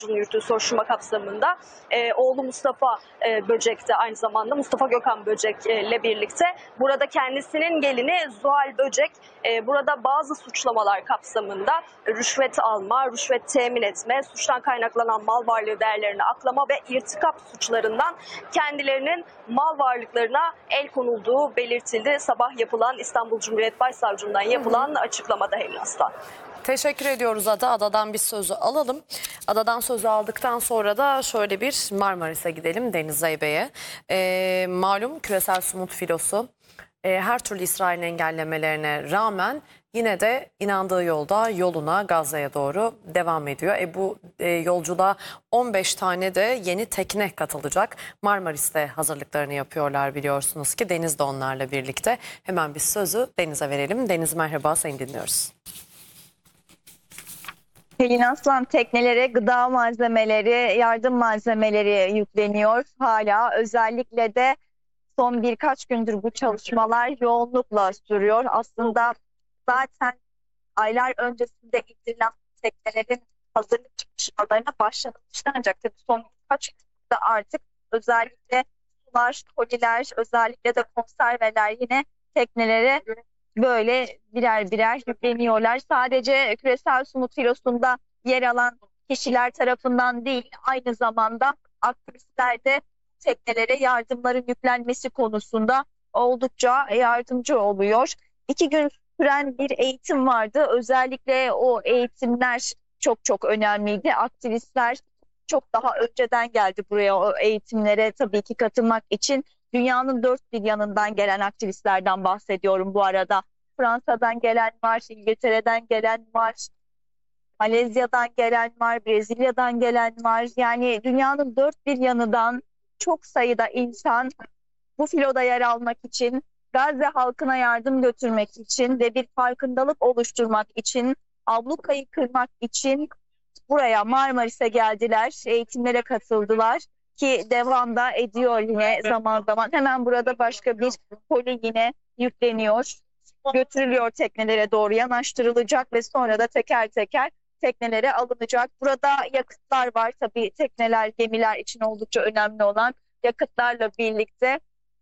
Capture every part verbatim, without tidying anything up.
yürüttüğü soruşturma kapsamında e, oğlu Mustafa e, Böcek de aynı zamanda Mustafa Gökhan Böcek e, ile birlikte burada kendisinin gelini Zuhal Böcek e, burada bazı suçlamalar kapsamında rüşvet alma, rüşvet temin etme, suçtan kaynaklanan mal varlığı değerlerini aklama ve irtikap suçlarından kendilerinin mal varlıklarına el konulduğu belirtildi. Sabah yapılan İstanbul Cumhuriyet Başsavcılığından yapılan açıklamada Helin Aslan. Teşekkür ediyoruz Ada. Adadan bir sözü alalım. Adadan sözü aldıktan sonra da şöyle bir Marmaris'e gidelim, Deniz Zeybe'ye. Ee, malum küresel sumut filosu e, her türlü İsrail'in engellemelerine rağmen yine de inandığı yolda yoluna Gazze'ye doğru devam ediyor. E, bu e, yolculuğa on beş tane de yeni tekne katılacak. Marmaris'te hazırlıklarını yapıyorlar biliyorsunuz ki. Deniz de onlarla birlikte. Hemen bir sözü Deniz'e verelim. Deniz merhaba, seni dinliyoruz. Helin Aslan, teknelere gıda malzemeleri, yardım malzemeleri yükleniyor hala. Özellikle de son birkaç gündür bu çalışmalar yoğunlukla sürüyor. Aslında zaten aylar öncesinde indirilen teknelerin hazırlık çalışmalarına başlanmıştı. Ancak tabii son birkaç gündür artık özellikle sular, koliler, özellikle de konserveler yine teknelere böyle birer birer yükleniyorlar. Sadece küresel sumut filosunda yer alan kişiler tarafından değil, aynı zamanda aktivistler de teknelere yardımların yüklenmesi konusunda oldukça yardımcı oluyor. İki gün süren bir eğitim vardı. Özellikle o eğitimler çok çok önemliydi. Aktivistler çok daha önceden geldi buraya o eğitimlere tabii ki katılmak için. Dünyanın dört bir yanından gelen aktivistlerden bahsediyorum bu arada. Fransa'dan gelen var, İngiltere'den gelen var, Malezya'dan gelen var, Brezilya'dan gelen var. Yani dünyanın dört bir yanından çok sayıda insan bu filoda yer almak için, Gazze halkına yardım götürmek için ve bir farkındalık oluşturmak için, ablukayı kırmak için buraya Marmaris'e geldiler, eğitimlere katıldılar ki devamda ediyor yine zaman zaman. Hemen burada başka bir koli yine yükleniyor, götürülüyor, teknelere doğru yanaştırılacak ve sonra da teker teker teknelere alınacak. Burada yakıtlar var tabii, tekneler, gemiler için oldukça önemli olan yakıtlarla birlikte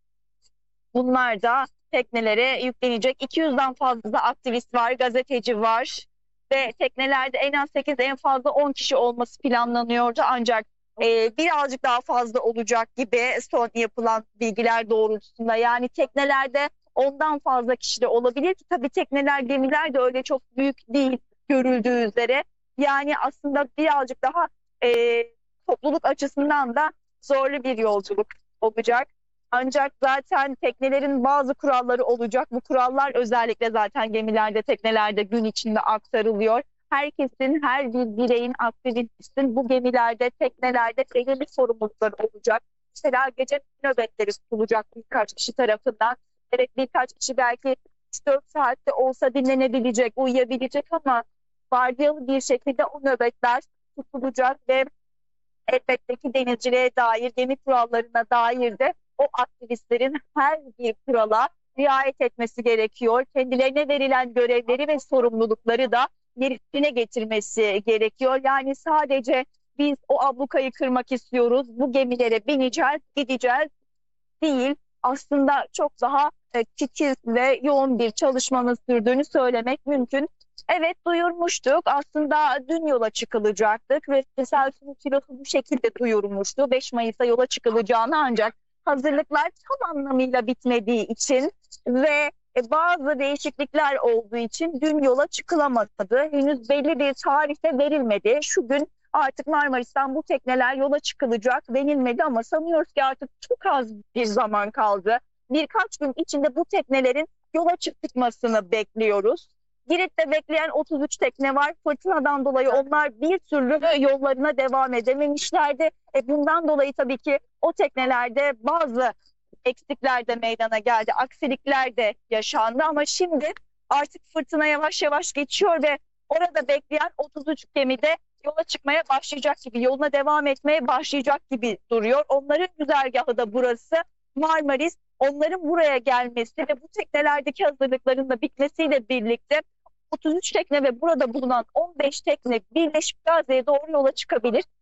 bunlar da teknelere yüklenecek. iki yüzden fazla aktivist var, gazeteci var ve teknelerde en az sekiz, en fazla on kişi olması planlanıyordu. Ancak e, birazcık daha fazla olacak gibi son yapılan bilgiler doğrultusunda. Yani teknelerde ondan fazla kişi de olabilir ki tabii tekneler, gemiler de öyle çok büyük değil görüldüğü üzere. Yani aslında birazcık daha e, topluluk açısından da zorlu bir yolculuk olacak. Ancak zaten teknelerin bazı kuralları olacak. Bu kurallar özellikle zaten gemilerde, teknelerde gün içinde aktarılıyor. Herkesin, her bir bireyin, aktivistin bu gemilerde, teknelerde belirli sorumlulukları olacak. Mesela gece nöbetleri tutulacak birkaç kişi tarafından. Evet, birkaç kişi belki üç dört saatte olsa dinlenebilecek, uyuyabilecek ama vardiyalı bir şekilde o nöbetler tutulacak ve elbette ki denizciliğe dair, gemi kurallarına dair de o aktivistlerin her bir kurala riayet etmesi gerekiyor. Kendilerine verilen görevleri ve sorumlulukları da yerine getirmesi gerekiyor. Yani sadece biz o ablukayı kırmak istiyoruz, bu gemilere bineceğiz, gideceğiz değil. Aslında çok daha titiz ve yoğun bir çalışmanın sürdüğünü söylemek mümkün. Evet, duyurmuştuk. Aslında dün yola çıkılacaktık ve küresel sumut filosu bu şekilde duyurmuştu. beş Mayıs'ta yola çıkılacağını, ancak hazırlıklar tam anlamıyla bitmediği için ve bazı değişiklikler olduğu için dün yola çıkılamadı. Henüz belli bir tarihte verilmedi. Şu gün artık Marmaris'ten bu tekneler yola çıkılacak denilmedi ama sanıyoruz ki artık çok az bir zaman kaldı. Birkaç gün içinde bu teknelerin yola çıkmasını bekliyoruz. Girit'te bekleyen otuz üç tekne var. Fırtınadan dolayı onlar bir türlü yollarına devam edememişlerdi. E bundan dolayı tabii ki o teknelerde bazı eksikler de meydana geldi. Aksilikler de yaşandı ama şimdi artık fırtına yavaş yavaş geçiyor ve orada bekleyen otuz üç gemi de yola çıkmaya başlayacak gibi, yoluna devam etmeye başlayacak gibi duruyor. Onların güzergahı da burası, Marmaris. Onların buraya gelmesi ve bu teknelerdeki hazırlıkların da bitmesiyle birlikte otuz üç tekne ve burada bulunan on beş tekne birleşik Gazze'ye doğru yola çıkabilir.